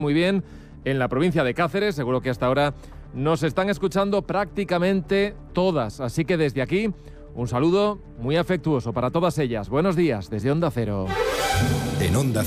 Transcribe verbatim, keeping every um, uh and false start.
Muy bien, en la provincia de Cáceres, seguro que hasta ahora nos están escuchando prácticamente todas, así que desde aquí un saludo muy afectuoso para todas ellas. Buenos días desde Onda Cero. En Onda